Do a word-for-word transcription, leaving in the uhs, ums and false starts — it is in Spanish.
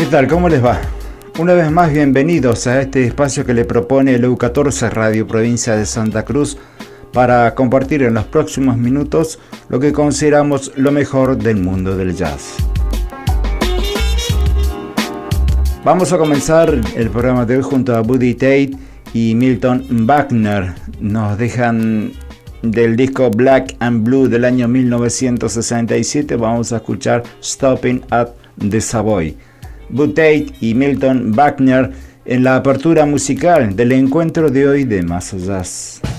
¿Qué tal? ¿Cómo les va? Una vez más, bienvenidos a este espacio que le propone el U catorce Radio Provincia de Santa Cruz para compartir en los próximos minutos lo que consideramos lo mejor del mundo del jazz. Vamos a comenzar el programa de hoy junto a Buddy Tate y Milton Wagner. Nos dejan del disco Black and Blue del año mil novecientos sesenta y siete. Vamos a escuchar Stopping at the Savoy. Buddy Tate y Milton Wagner en la apertura musical del encuentro de hoy de Más Jazz.